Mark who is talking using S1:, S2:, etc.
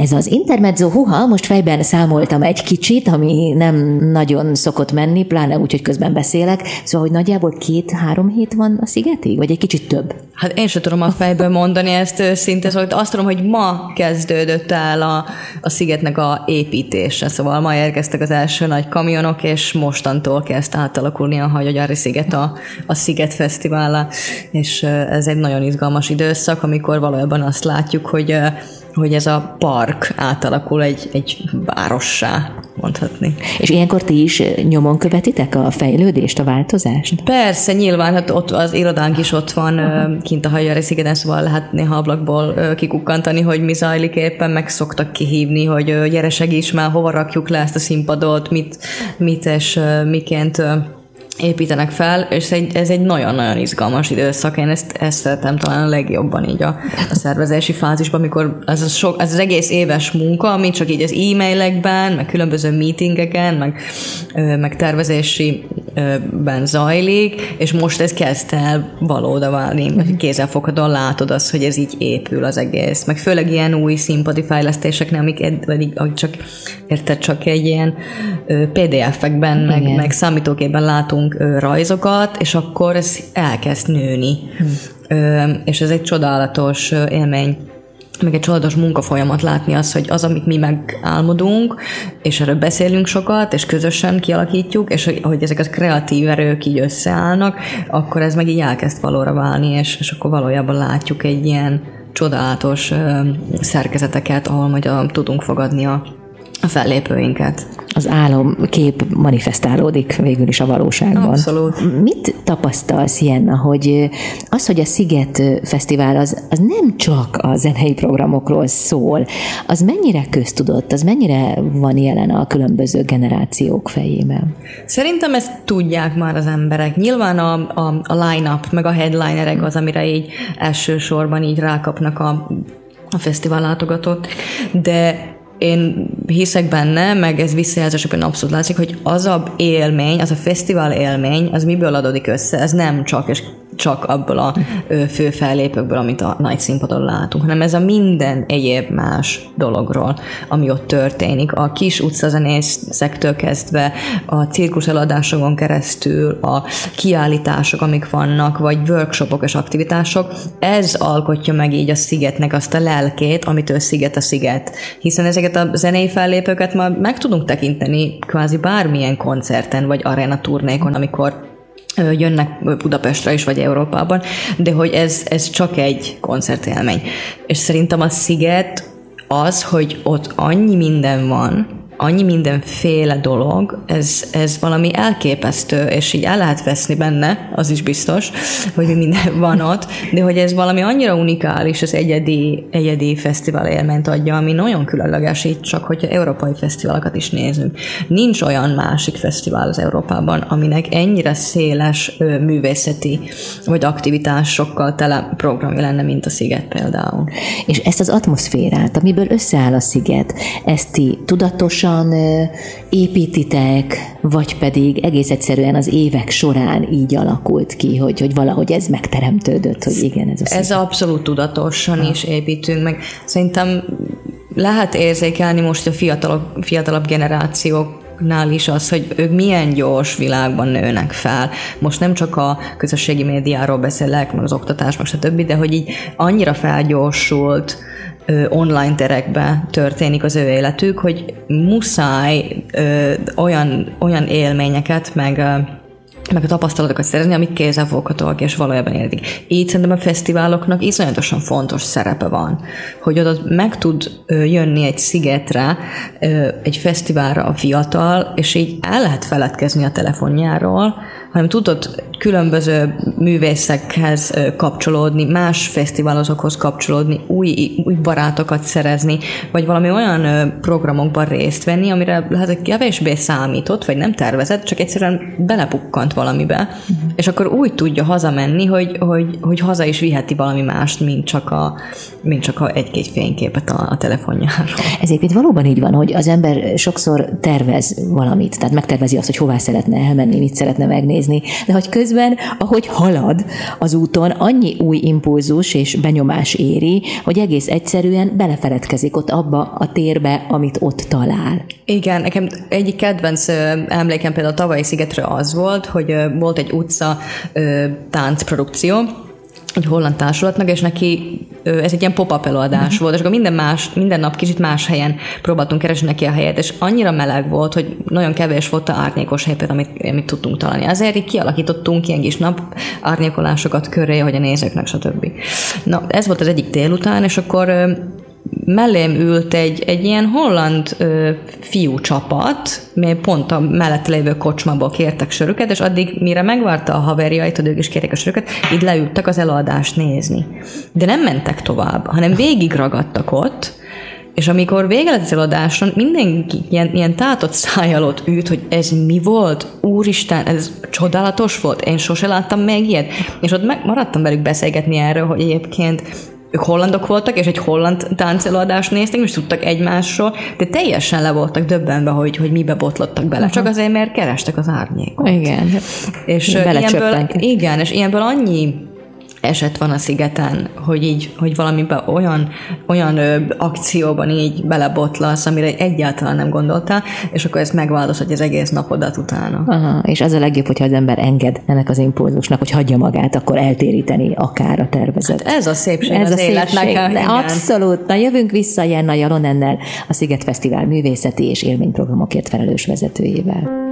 S1: Ez az intermezzo, most fejben számoltam egy kicsit, ami nem nagyon szokott menni, pláne úgy, hogy közben beszélek, szóval, hogy nagyjából 2-3 hét van a szigetig, vagy egy kicsit több?
S2: Hát én sem tudom a fejből mondani ezt szinte, szóval azt tudom, hogy ma kezdődött el a szigetnek a építése, szóval ma érkeztek az első nagy kamionok, és mostantól kezd átalakulni a Hagyjagyári sziget a Sziget Fesztivállá, és ez egy nagyon izgalmas időszak, amikor valójában azt látjuk, hogy ez a park átalakul egy várossá, mondhatni.
S1: És ilyenkor ti is nyomon követitek a fejlődést, a változást?
S2: Persze, nyilván, hát ott az irodánk is ott van kint a Hagyjagyári szigeten, szóval lehet néha ablakból kikukkantani, hogy mi zajlik éppen, meg szoktak kihívni, hogy gyere segíts már, hova rakjuk le ezt a színpadot, mit és miként építenek fel, és ez egy nagyon-nagyon izgalmas időszak. Én ezt szeretem talán a legjobban így a szervezési fázisban, amikor ez az egész éves munka, ami csak így az e-mailekben, meg különböző meetingeken, meg tervezésiben zajlik, és most ez kezd el valóda válni. Kézzelfoghatóan látod azt, hogy ez így épül az egész. Meg főleg ilyen új színpadi fejlesztéseknél, amik csak egy ilyen PDF-ekben, meg számítógépben látunk rajzokat, és akkor ez elkezd nőni. És ez egy csodálatos élmény, meg egy csodálatos munkafolyamat látni azt, hogy az, amit mi megálmodunk, és erről beszélünk sokat, és közösen kialakítjuk, és hogy ezek a kreatív erők így összeállnak, akkor ez meg így elkezd valóra válni, és akkor valójában látjuk egy ilyen csodálatos szerkezeteket, ahol majd tudunk fogadni a fellépőinket.
S1: Az álomkép manifestálódik végül is a valóságban.
S2: Abszolút.
S1: Mit tapasztalsz, Jenna, hogy az, hogy a Sziget Fesztivál az nem csak a zenei programokról szól, az mennyire köztudott, az mennyire van jelen a különböző generációk fejében? Szerintem
S2: ezt tudják már az emberek. Nyilván a line-up, meg a headlinerek az, amire így elsősorban így rákapnak a fesztivál látogatót, de én hiszek benne, meg ez visszajelzésében abszolút látszik, hogy az a élmény, az a fesztivál élmény, az miből adódik össze, ez nem csak abból a fő fellépőkből, amit a nagy színpadon látunk, hanem ez a minden egyéb más dologról, ami ott történik. A kis utcazenészektől kezdve, a cirkus eladásokon keresztül, a kiállítások, amik vannak, vagy workshopok és aktivitások, ez alkotja meg így a szigetnek azt a lelkét, amitől sziget a sziget. Hiszen ezeket a zenei fellépőket már meg tudunk tekinteni kvázi bármilyen koncerten, vagy aréna turnékon, amikor jönnek Budapestre is, vagy Európában, de hogy ez csak egy koncertélmény. És szerintem a Sziget az, hogy ott annyi minden van, annyi mindenféle dolog, ez valami elképesztő, és így el lehet veszni benne, az is biztos, hogy minden van ott, de hogy ez valami annyira unikális, az egyedi fesztivál élményt adja, ami nagyon különleges, így csak hogyha európai fesztiválokat is nézünk. Nincs olyan másik fesztivál az Európában, aminek ennyire széles művészeti vagy aktivitásokkal tele programja lenne, mint a Sziget például.
S1: És ezt az atmoszférát, amiből összeáll a Sziget, ezt ti tudatosan építitek, vagy pedig egész egyszerűen az évek során így alakult ki, hogy valahogy ez megteremtődött, hogy igen, ez a Sziget.
S2: Ez abszolút tudatosan is építünk, meg szerintem lehet érzékelni most a fiatalabb generációknál is az, hogy ők milyen gyors világban nőnek fel. Most nem csak a közösségi médiáról beszélek, meg az oktatás, meg stb., de hogy így annyira felgyorsult online terekbe történik az ő életük, hogy muszáj olyan élményeket, meg a tapasztalatokat szerezni, amik kézzelfoghatóak és valójában értik. Így szerintem a fesztiváloknak iszonyatosan fontos szerepe van, hogy oda meg tud jönni egy szigetre, egy fesztiválra a fiatal, és így el lehet feledkezni a telefonjáról, hanem tudod különböző művészekhez kapcsolódni, más fesztiválozókhoz kapcsolódni, új barátokat szerezni, vagy valami olyan programokban részt venni, amire lehet, hogy kevésbé számított, vagy nem tervezett, csak egyszerűen belepukkant valamibe, és akkor úgy tudja hazamenni, hogy haza is viheti valami mást, mint csak egy-két fényképet a telefonjáról.
S1: Ez egyébként valóban így van, hogy az ember sokszor tervez valamit, tehát megtervezi azt, hogy hová szeretne elmenni, mit szeretne megnézni, de hogy közben, ahogy halad az úton, annyi új impulzus és benyomás éri, hogy egész egyszerűen belefeledkezik ott abba a térbe, amit ott talál.
S2: Igen, nekem egyik kedvenc emlékem például a tavalyi Szigetről az volt, hogy volt egy utca táncprodukció, egy holland társulatnak, és neki ez egy ilyen pop-up előadás volt, és akkor minden nap kicsit más helyen próbáltunk keresni neki a helyet, és annyira meleg volt, hogy nagyon kevés volt a árnyékos hely, amit tudtunk találni. Azért így kialakítottunk ilyen kis nap árnyékolásokat köré, hogy a nézőknek, stb. Na, ez volt az egyik délután, és akkor mellém ült egy ilyen holland fiú csapat, mely pont a mellett lévő kocsmából kértek söröket, és addig, mire megvárta a haverjait, hogy ők is kérjék a söröket, így leültek az előadást nézni. De nem mentek tovább, hanem végig ragadtak ott, és amikor vége lett az előadáson, mindenki ilyen tátott szájjal ott ült, hogy ez mi volt? Úristen, ez csodálatos volt, én sose láttam még ilyet. És ott maradtam velük beszélgetni erről, hogy egyébként ők hollandok voltak, és egy holland táncelőadást néztek, és tudtak egymásról, de teljesen le voltak döbbenve, hogy mibe botlottak bele. Csak azért, mert kerestek az árnyékot.
S1: Igen.
S2: És ilyenből annyi eset van a szigeten, hogy valamiben olyan akcióban így belebotlasz, amire egyáltalán nem gondoltál, és akkor ez megváltoztatja az egész napodat utána.
S1: Aha, és az a legjobb, hogyha az ember enged ennek az impulzusnak, hogy hagyja magát akkor eltéríteni akár a tervezet.
S2: Hát ez a szépség az életnek.
S1: Abszolút. Na, jövünk vissza Jenna Jalonennel, a Sziget Fesztivál művészeti és élményprogramokért felelős vezetőjével.